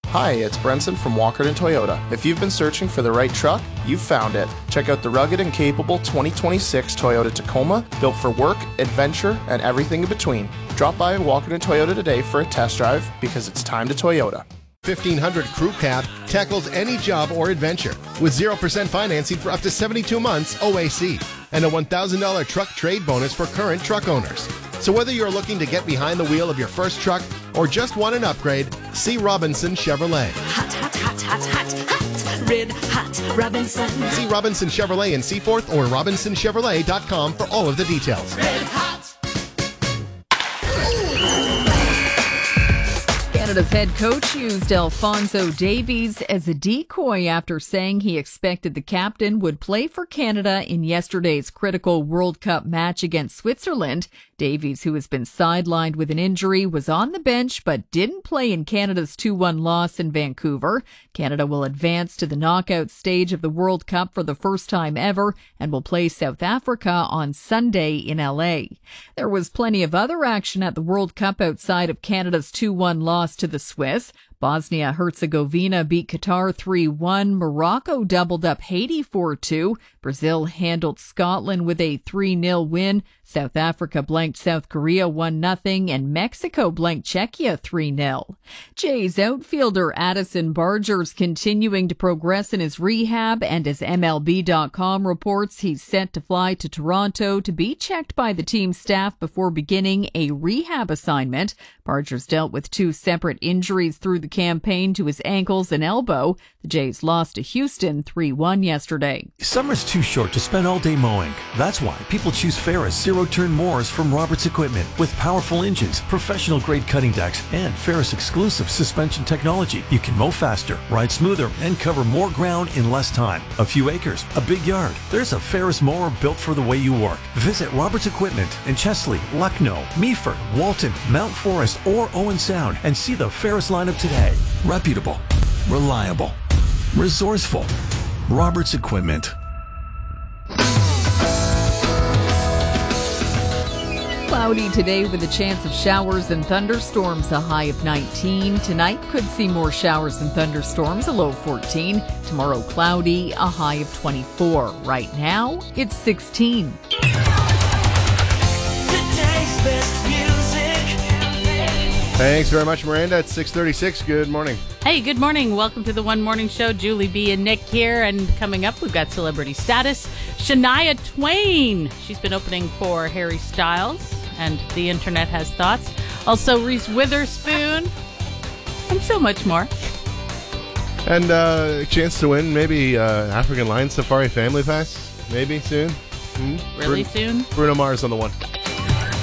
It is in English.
Hi, it's Brenson from Walkerton Toyota. If you've been searching for the right truck, you've found it. Check out the rugged and capable 2026 Toyota Tacoma, built for work, adventure, and everything in between. Drop by Walkerton Toyota today for a test drive because it's time to Toyota. 1500 Crew Cab tackles any job or adventure with 0% financing for up to 72 months OAC and a $1,000 truck trade bonus for current truck owners. So whether you're looking to get behind the wheel of your first truck or just want an upgrade, see Robinson Chevrolet. Hot, hot, hot, hot, hot, hot, red hot Robinson. See Robinson Chevrolet in Seaforth or RobinsonChevrolet.com for all of the details. Red hot. Canada's head coach used Alphonso Davies as a decoy after saying he expected the captain would play for Canada in yesterday's critical World Cup match against Switzerland. Davies, who has been sidelined with an injury, was on the bench but didn't play in Canada's 2-1 loss in Vancouver. Canada will advance to the knockout stage of the World Cup for the first time ever and will play South Africa on Sunday in LA. There was plenty of other action at the World Cup outside of Canada's 2-1 loss to the Swiss. Bosnia-Herzegovina beat Qatar 3-1. Morocco doubled up Haiti 4-2. Brazil handled Scotland with a 3-0 win. South Africa blanked South Korea 1-0, and Mexico blanked Czechia 3-0. Jays outfielder Addison Barger's continuing to progress in his rehab, and as MLB.com reports, he's set to fly to Toronto to be checked by the team staff before beginning a rehab assignment. Barger's dealt with 2 separate injuries through the campaign to his ankles and elbow. The Jays lost to Houston 3-1 yesterday. Summer's too short to spend all day mowing. That's why people choose Ferris zero-turn mowers from Roberts Equipment. With powerful engines, professional-grade cutting decks, and Ferris exclusive suspension technology, you can mow faster, ride smoother, and cover more ground in less time. A few acres, a big yard. There's a Ferris mower built for the way you work. Visit Roberts Equipment in Chesley, Lucknow, Meaford, Walton, Mount Forest, or Owen Sound and see the Ferris lineup today. Reputable, reliable, resourceful. Roberts Equipment. Cloudy today with a chance of showers and thunderstorms, a high of 19. Tonight could see more showers and thunderstorms, a low of 14. Tomorrow cloudy, a high of 24. Right now, it's 16. Today's best music. Thanks very much, Miranda. It's 6:36. Good morning. Hey, good morning. Welcome to the One Morning Show. Julie B. and Nick here. And coming up, we've got celebrity status. Shania Twain. She's been opening for Harry Styles, and the internet has thoughts. Also, Reese Witherspoon, and so much more. And a chance to win maybe African Lion Safari Family Pass, maybe soon. Really soon? Bruno Mars on the one.